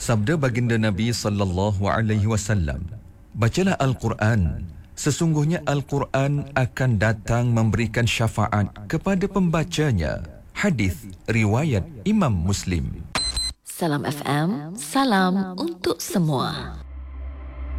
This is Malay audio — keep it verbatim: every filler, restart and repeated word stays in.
Sabda baginda Nabi sallallahu alaihi wasallam, bacalah Al-Quran. Sesungguhnya Al-Quran akan datang memberikan syafaat kepada pembacanya. Hadis riwayat Imam Muslim. Salam F M, salam untuk semua.